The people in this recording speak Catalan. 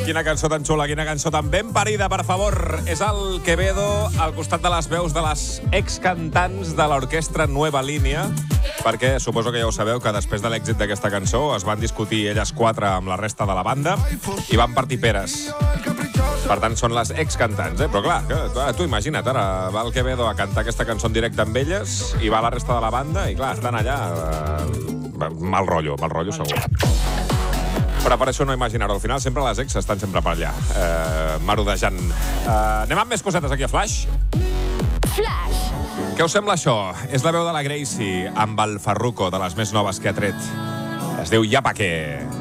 Quina cançó tan xula, quina cançó tan ben parida, per favor. És el Quevedo al costat de les veus de les excantants de l'orquestra Nueva Línia, perquè suposo que ja ho sabeu que després de l'èxit d'aquesta cançó es van discutir elles quatre amb la resta de la banda i van partir peres. Per tant, són les excantants, Però clar, tu imagina't, ara va el Quevedo a cantar aquesta cançó en directe amb elles i va la resta de la banda i clar, estan allà... mal rotllo segur. Prefereixo no imaginar-ho. Al final sempre les ex estan sempre per allà, marodejant. Anem amb més cosetes aquí a Flash. Flash. Què us sembla això? És la veu de la Gracie amb el Farruko, de les més noves que ha tret. Es diu Ja Pa' Què.